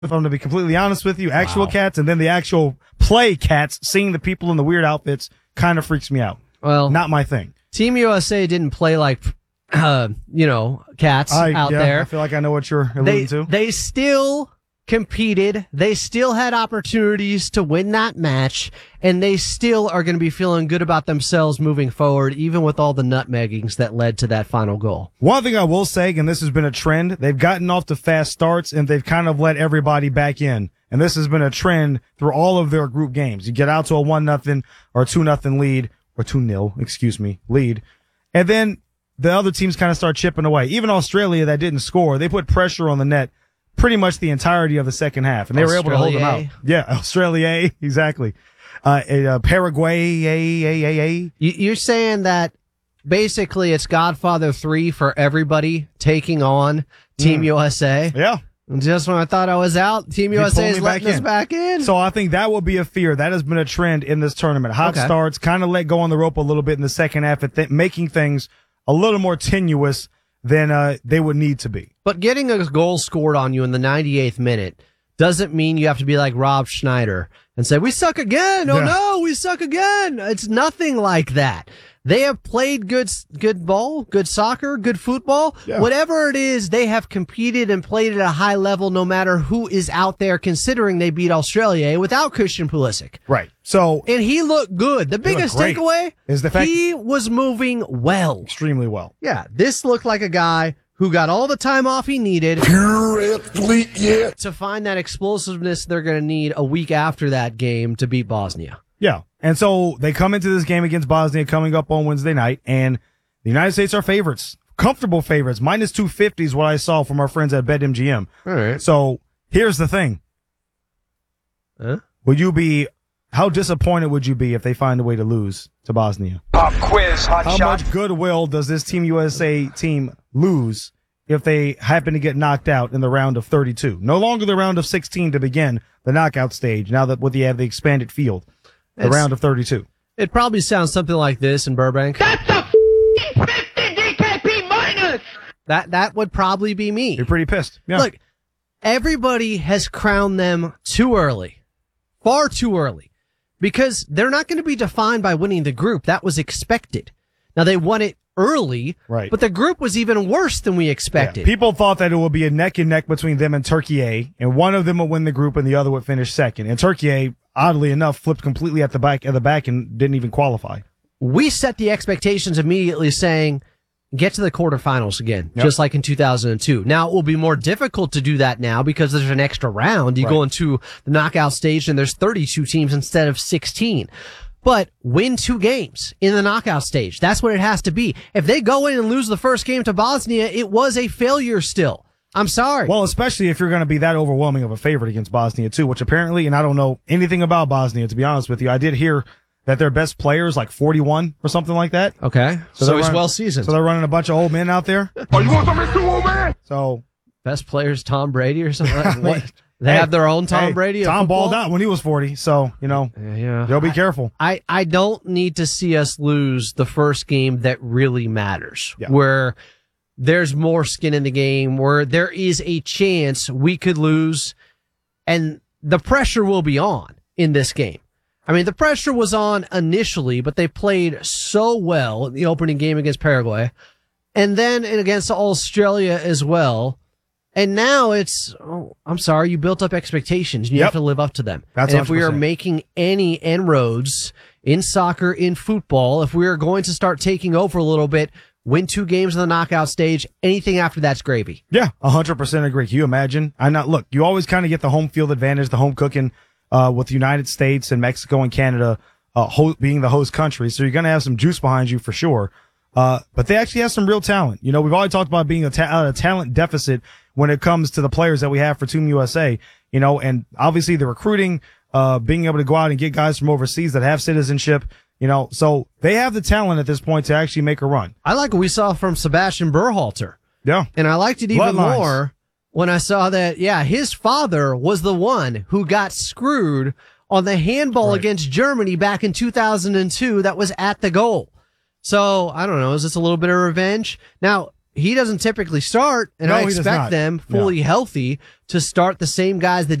if I'm going to be completely honest with you, actual cats, and then the actual play cats, seeing the people in the weird outfits kind of freaks me out. Well, not my thing. Team USA didn't play like, cats out there. I feel like I know what you're alluding to. They still competed. They still had opportunities to win that match, and they still are going to be feeling good about themselves moving forward, even with all the nutmeggings that led to that final goal. One thing I will say, and this has been a trend, they've gotten off to fast starts, and they've kind of let everybody back in. And this has been a trend through all of their group games. You get out to a 1-0 or 2-0 lead, or 2-0, lead. And then the other teams kind of start chipping away. Even Australia that didn't score, they put pressure on the net pretty much the entirety of the second half, and they were able to hold them out. Yeah, Australia, exactly. Paraguay, You're saying that basically it's Godfather 3 for everybody taking on Team USA? Yeah. Just when I thought I was out, Team USA is letting us back in. So I think that will be a fear. That has been a trend in this tournament. Hot starts, kind of let go on the rope a little bit in the second half, making things a little more tenuous than they would need to be. But getting a goal scored on you in the 98th minute doesn't mean you have to be like Rob Schneider and say, we suck again. Oh, no, we suck again. It's nothing like that. They have played good ball, good soccer, good football. Yeah. Whatever it is, they have competed and played at a high level no matter who is out there, considering they beat Australia without Christian Pulisic. Right. So, and he looked good. The biggest takeaway is the fact he was moving well. Extremely well. Yeah. This looked like a guy who got all the time off he needed to find that explosiveness they're going to need a week after that game to beat Bosnia. Yeah. And so they come into this game against Bosnia coming up on Wednesday night, and the United States are favorites. Comfortable favorites. Minus 250 is what I saw from our friends at BetMGM. All right. So here's the thing. How disappointed would you be if they find a way to lose to Bosnia? Pop quiz, hot How shot. much goodwill does this Team USA team lose if they happen to get knocked out in the round of 32? No longer the round of 16 to begin the knockout stage, now that they have the expanded field. The round of 32. It probably sounds something like this in Burbank. That's a 50 DKP minus. That would probably be me. You're pretty pissed. Yeah. Look, everybody has crowned them too early. Far too early. Because they're not going to be defined by winning the group. That was expected. Now, they won it early, right? But the group was even worse than we expected. Yeah. People thought that it would be a neck and neck between them and Turkey A, and one of them would win the group and the other would finish second. And Turkey A, oddly enough, flipped completely at the back and didn't even qualify. We set the expectations immediately saying, get to the quarterfinals again, just like in 2002. Now, it will be more difficult to do that now because there's an extra round. You go into the knockout stage and there's 32 teams instead of 16. But win 2 games in the knockout stage. That's what it has to be. If they go in and lose the first game to Bosnia, it was a failure still. I'm sorry. Well, especially if you're going to be that overwhelming of a favorite against Bosnia, too, which apparently, and I don't know anything about Bosnia, to be honest with you. I did hear that their best player is like 41 or something like that. Okay. So he's well seasoned. So they're running a bunch of old men out there. Oh, you want something too, old man? So. Best players, Tom Brady or something like that? What? They have their own Tom Brady? Tom balled out when he was 40, so, they'll be careful. I don't need to see us lose the first game that really matters, where there's more skin in the game, where there is a chance we could lose, and the pressure will be on in this game. I mean, the pressure was on initially, but they played so well in the opening game against Paraguay, and then against Australia as well. And now it's, I'm sorry, you built up expectations, and you have to live up to them. That's and if we are making any inroads in soccer, in football, if we are going to start taking over a little bit, win 2 games in the knockout stage, anything after that's gravy. Yeah, 100% agree. Can you imagine? Look, you always kind of get the home field advantage, the home cooking with the United States and Mexico and Canada being the host country, so you're going to have some juice behind you for sure. But they actually have some real talent. We've already talked about being a talent deficit when it comes to the players that we have for Team USA, and obviously the recruiting, being able to go out and get guys from overseas that have citizenship, so they have the talent at this point to actually make a run. I like what we saw from Sebastian Berhalter. Yeah. And I liked it even more when I saw that, his father was the one who got screwed on the handball against Germany back in 2002 that was at the goal. So, I don't know, is this a little bit of revenge? Now, he doesn't typically start, and No, I he does expect not. them fully healthy to start the same guys that